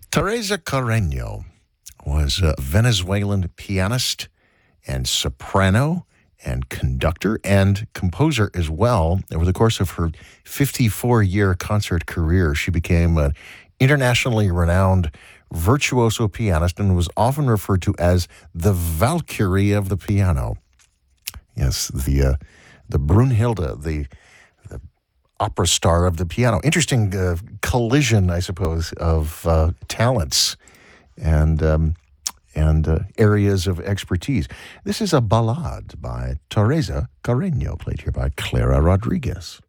Teresa Carreño was a Venezuelan pianist and soprano and conductor and composer as well. Over the course of her 54-year concert career, she became an internationally renowned virtuoso pianist and was often referred to as the Valkyrie of the piano. Yes, the Brunhilde, the opera star of the piano. Interesting collision, I suppose, of talents and areas of expertise. This is a ballade by Teresa Carreño, played here by Clara Rodriguez.